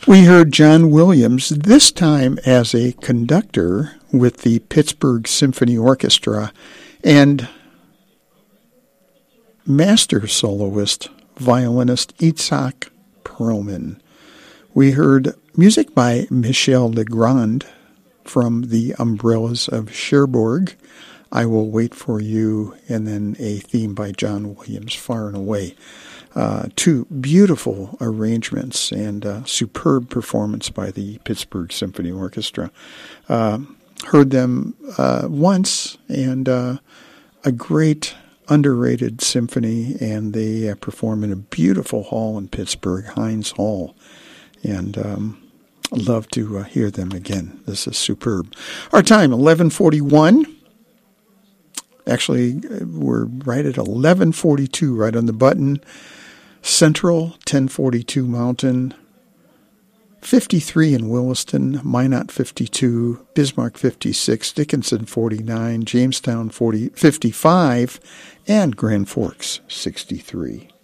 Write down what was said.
We heard John Williams, this time as a conductor with the Pittsburgh Symphony Orchestra, and master soloist, violinist Itzhak Perlman. We heard music by Michel Legrand from the Umbrellas of Cherbourg, I Will Wait for You, and then a theme by John Williams, Far and Away. Two beautiful arrangements and superb performance by the Pittsburgh Symphony Orchestra. Heard them once, and a great underrated symphony, and they perform in a beautiful hall in Pittsburgh, Heinz Hall, and I'd love to hear them again. This is superb. Our time, 11:41. Actually, we're right at 11:42, right on the button. Central, 1042 Mountain, 53 in Williston, Minot 52, Bismarck 56, Dickinson 49, Jamestown 55, and Grand Forks 63.